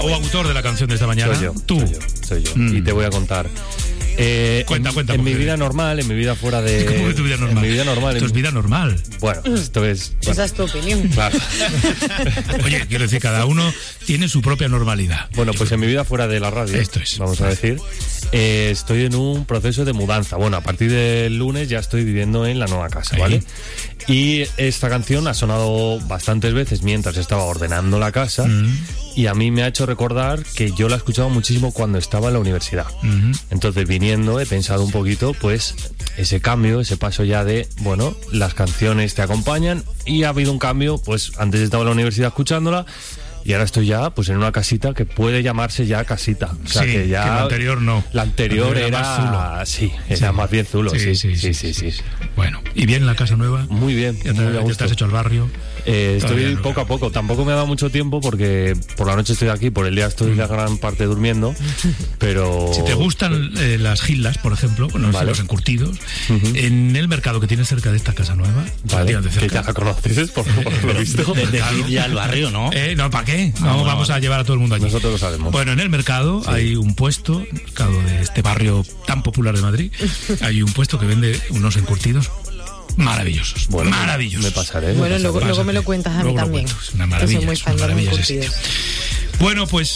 O autor de la canción de esta mañana. Soy yo. Y te voy a contar. Cuenta. En mi vida normal, en mi vida fuera de... ¿Cómo que tu vida normal? En mi vida normal. Esto es vida normal. Bueno, esto es... Bueno. Esa es tu opinión. Claro. Oye, quiero decir, cada uno tiene su propia normalidad. Bueno, pues en mi vida fuera de la radio, esto es, vamos a decir, estoy en un proceso de mudanza. Bueno, a partir del lunes ya estoy viviendo en la nueva casa, ¿vale? Y esta canción ha sonado bastantes veces mientras estaba ordenando la casa y a mí me ha hecho recordar que yo la he escuchado muchísimo cuando estaba en la universidad. Entonces, viniendo, he pensado un poquito, pues, ese cambio, ese paso ya de, bueno, las canciones te acompañan y ha habido un cambio, pues, antes estaba en la universidad escuchándola y ahora estoy ya, pues, en una casita que puede llamarse ya casita. O sea, que ya... que la anterior no. La anterior era más zulo. Sí, era más bien zulo. Sí. Bueno, ¿y bien la casa nueva? Muy bien. ¿Ya te has hecho al barrio? Estoy poco a poco. Tampoco me ha dado mucho tiempo porque por la noche estoy aquí, por el día estoy la gran parte durmiendo, pero... Si te gustan las gildas, por ejemplo, los encurtidos, en el mercado que tienes cerca de esta casa nueva, que ya la conoces, por lo visto. Decir ya el barrio, ¿no? No, ¿para qué? No, vamos a llevar a todo el mundo allí. Nosotros lo sabemos. Bueno, en el mercado hay un puesto, el mercado de este barrio tan popular de Madrid, hay un puesto que vende unos encurtidos maravillosos. Bueno, maravillosos. Me pasaré. Bueno, luego me lo cuentas a mí también. Es una maravilla. Soy muy fan de los encurtidos. Bueno, pues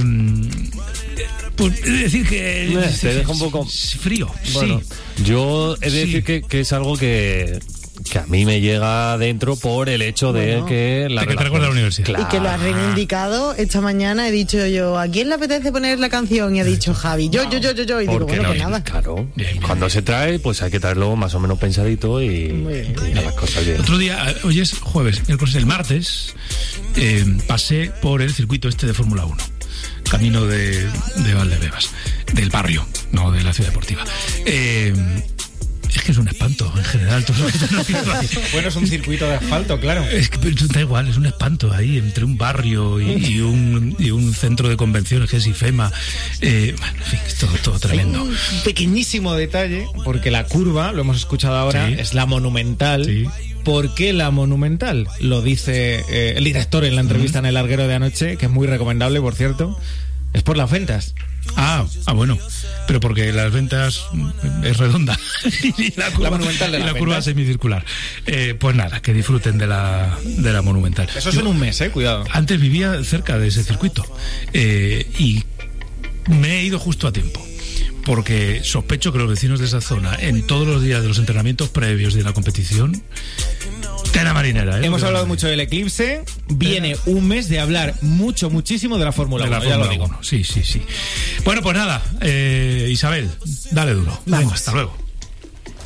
decir que te deja un poco frío. Bueno, sí. Yo he de decir que es algo que a mí me llega dentro por el hecho de que te recuerda a la universidad. Claro. Y que lo has reivindicado esta mañana. He dicho yo, ¿a quién le apetece poner la canción? Y ha dicho Javi, yo. Y digo, bueno, pues nada. Claro. Bien. Cuando se trae, pues hay que traerlo más o menos pensadito y las cosas bien. Otro día, hoy es jueves, el martes, pasé por el circuito este de Fórmula 1. Camino de Valdebebas, del barrio, no de la ciudad deportiva. Es que es un espanto en general. Bueno, es un circuito de asfalto, claro. Es que da igual, es un espanto ahí entre un barrio y un centro de convenciones que es IFEMA. Bueno, en fin, es todo tremendo. Hay un pequeñísimo detalle, porque la curva, lo hemos escuchado ahora, es la Monumental. Sí. ¿Por qué la Monumental? Lo dice el director en la entrevista en El Larguero de anoche, que es muy recomendable, por cierto. Es por las ventas. Bueno, pero porque las ventas es redonda y la curva es semicircular. Pues nada, que disfruten de la Monumental. Eso es en un mes, cuidado. Antes vivía cerca de ese circuito y me he ido justo a tiempo, porque sospecho que los vecinos de esa zona, en todos los días de los entrenamientos previos de la competición, tela marinera. Hemos hablado mucho del eclipse. Viene un mes de hablar muchísimo de la Fórmula 1. Ya lo digo. Sí. Bueno, pues nada, Isabel, dale duro. Vamos. Venga, hasta luego.